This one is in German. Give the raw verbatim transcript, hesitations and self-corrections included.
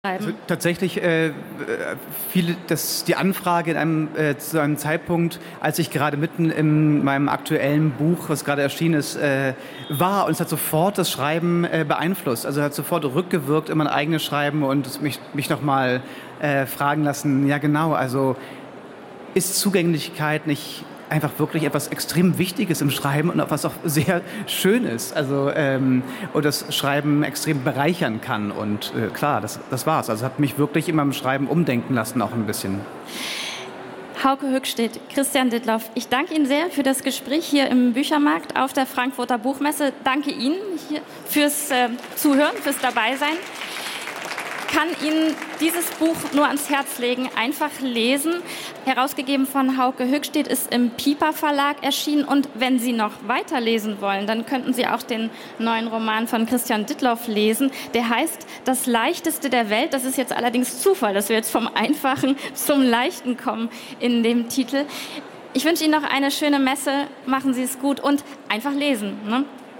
Also tatsächlich äh, viele, das, die Anfrage in einem, äh, zu einem Zeitpunkt, als ich gerade mitten in meinem aktuellen Buch, was gerade erschienen ist, äh, war, und es hat sofort das Schreiben äh, beeinflusst. Also hat sofort rückgewirkt in mein eigenes Schreiben und mich, mich nochmal äh, fragen lassen, ja genau, also ist Zugänglichkeit nicht einfach wirklich etwas extrem Wichtiges im Schreiben und auch was auch sehr schön ist. Also ähm, und das Schreiben extrem bereichern kann. Und äh, klar, das, das war's. Also hat mich wirklich in meinem Schreiben umdenken lassen, auch ein bisschen. Hauke Höchstedt, Christian Dittloff, ich danke Ihnen sehr für das Gespräch hier im Büchermarkt auf der Frankfurter Buchmesse. Danke Ihnen hier fürs äh, Zuhören, fürs Dabeisein. Kann Ihnen dieses Buch nur ans Herz legen, einfach lesen. Herausgegeben von Hauke Höchstedt, ist im Piper Verlag erschienen. Und wenn Sie noch weiterlesen wollen, dann könnten Sie auch den neuen Roman von Christian Dittloff lesen. Der heißt Das Leichteste der Welt. Das ist jetzt allerdings Zufall, dass wir jetzt vom Einfachen zum Leichten kommen in dem Titel. Ich wünsche Ihnen noch eine schöne Messe. Machen Sie es gut und einfach lesen, ne?